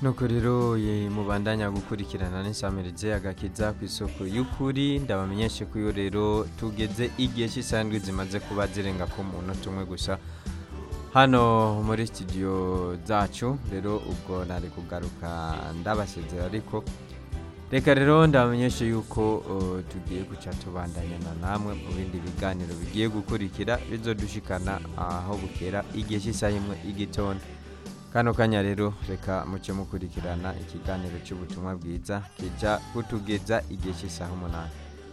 nuko rero mubandanya gukurikirana n'insamirize agakiza ku isoko y'ukuri ndabamenyeshe ko iyo rero tugeze igihe cy'isandwi zimaze kuba zirenga ku munota umwe gusa hano muri studio zacu rero ubwo nari kugaruka ndabasezera ariko reka rero ndabamenyeshe yuko tugiye guca tubandanyana namwe mu bindi biganiro bigiye gukurikira bizodushikana aho bukera igihe cy'isaha imwe y'igitondo. Kano kanya rero reka muce mukurikirana ikiganiro cy'ubutumwa bwiza kija kutugeza igihe cy'isaha 8.